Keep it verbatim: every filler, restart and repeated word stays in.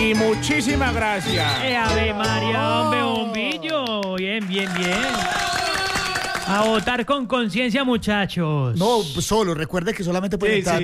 Y muchísimas gracias. Eh, Ave María, hombre, bombillo. Bien, bien, bien. A votar con conciencia, muchachos. No, solo, recuerde que solamente puede Sí, entrar sí.